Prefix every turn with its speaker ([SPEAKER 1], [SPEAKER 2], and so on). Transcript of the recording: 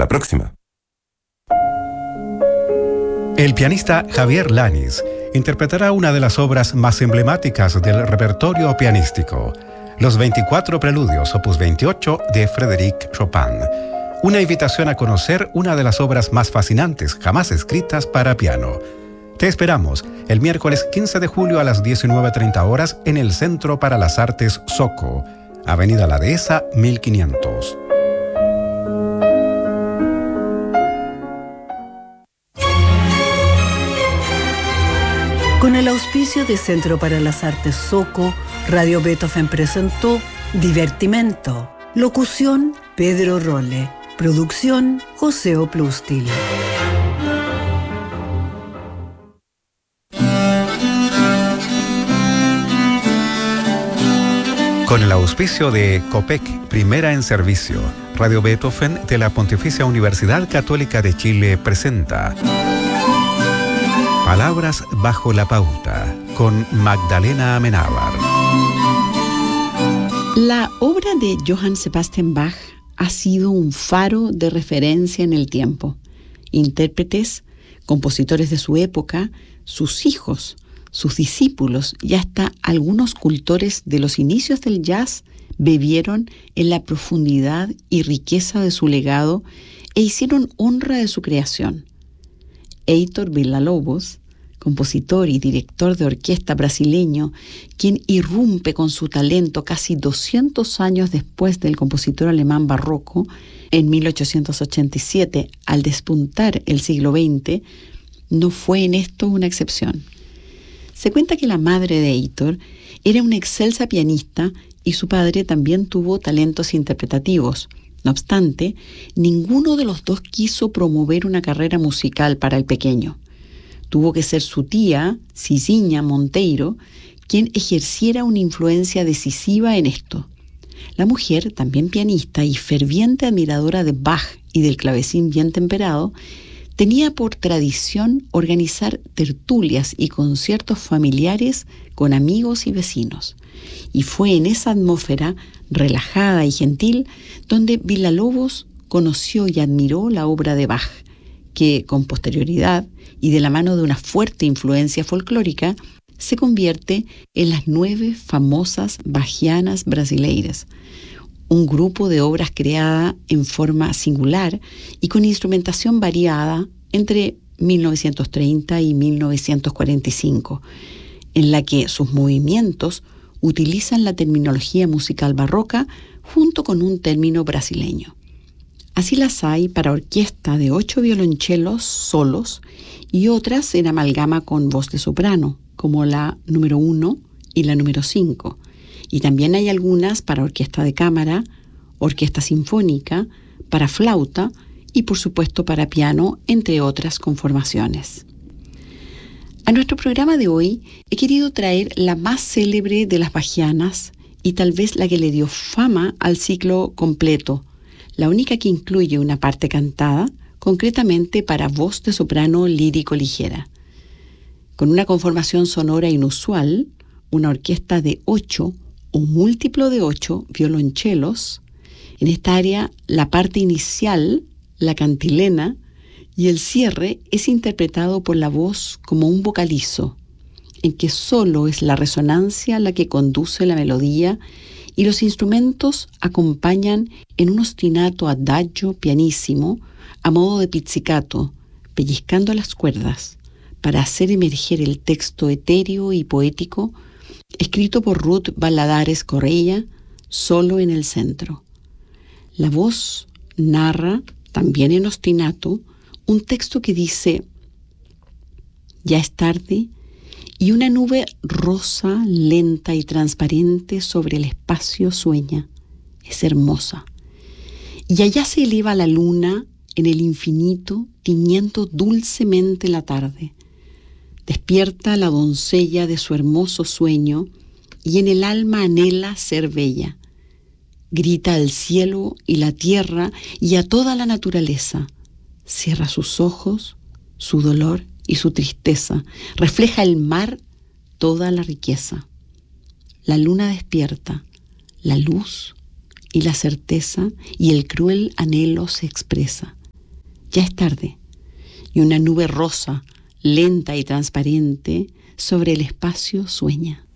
[SPEAKER 1] la próxima.
[SPEAKER 2] El pianista Javier Lanis interpretará una de las obras más emblemáticas del repertorio pianístico, los 24 Preludios, opus 28 de Frédéric Chopin. Una invitación a conocer una de las obras más fascinantes jamás escritas para piano. Te esperamos el miércoles 15 de julio a las 19:30 horas en el Centro para las Artes Soco, Avenida La Dehesa, 1500.
[SPEAKER 3] Con el auspicio de Centro para las Artes Soco, Radio Beethoven presentó Divertimento. Locución, Pedro Rolle. Producción, José Oplústil.
[SPEAKER 2] Con el auspicio de COPEC, Primera en Servicio, Radio Beethoven de la Pontificia Universidad Católica de Chile presenta Palabras bajo la pauta, con Magdalena Amenábar.
[SPEAKER 4] La obra de Johann Sebastian Bach ha sido un faro de referencia en el tiempo. Intérpretes, compositores de su época, sus hijos, sus discípulos y hasta algunos cultores de los inicios del jazz bebieron en la profundidad y riqueza de su legado e hicieron honra de su creación. Heitor Villa-Lobos, compositor y director de orquesta brasileño, quien irrumpe con su talento casi 200 años después del compositor alemán barroco, en 1887, al despuntar el siglo XX, no fue en esto una excepción. Se cuenta que la madre de Heitor era una excelsa pianista y su padre también tuvo talentos interpretativos. No obstante, ninguno de los dos quiso promover una carrera musical para el pequeño. Tuvo que ser su tía, Cicinha Monteiro, quien ejerciera una influencia decisiva en esto. La mujer, también pianista y ferviente admiradora de Bach y del clavecín bien temperado, tenía por tradición organizar tertulias y conciertos familiares con amigos y vecinos. Y fue en esa atmósfera relajada y gentil donde Villa-Lobos conoció y admiró la obra de Bach, que con posterioridad y de la mano de una fuerte influencia folclórica se convierte en las 9 famosas Bachianas brasileiras, un grupo de obras creada en forma singular y con instrumentación variada entre 1930 y 1945, en la que sus movimientos utilizan la terminología musical barroca junto con un término brasileño. Así las hay para orquesta de 8 violonchelos solos y otras en amalgama con voz de soprano, como la número 1 y la número 5. Y también hay algunas para orquesta de cámara, orquesta sinfónica, para flauta y por supuesto para piano, entre otras conformaciones. A nuestro programa de hoy he querido traer la más célebre de las bachianas y tal vez la que le dio fama al ciclo completo, la única que incluye una parte cantada, concretamente para voz de soprano lírico ligera. Con una conformación sonora inusual, una orquesta de 8 o múltiplo de 8 violonchelos. En esta área, la parte inicial, la cantilena, y el cierre es interpretado por la voz como un vocalizo, en que solo es la resonancia la que conduce la melodía y los instrumentos acompañan en un ostinato adagio pianísimo a modo de pizzicato, pellizcando las cuerdas para hacer emerger el texto etéreo y poético escrito por Ruth Valladares Correia, solo en el centro. La voz narra, también en ostinato, un texto que dice: ya es tarde y una nube rosa, lenta y transparente sobre el espacio sueña. Es hermosa. Y allá se eleva la luna en el infinito, tiñendo dulcemente la tarde. Despierta la doncella de su hermoso sueño y en el alma anhela ser bella. Grita al cielo y la tierra y a toda la naturaleza. Cierra sus ojos, su dolor y su tristeza. Refleja el mar toda la riqueza. La luna despierta, la luz y la certeza y el cruel anhelo se expresa. Ya es tarde, y una nube rosa, lenta y transparente, sobre el espacio sueña.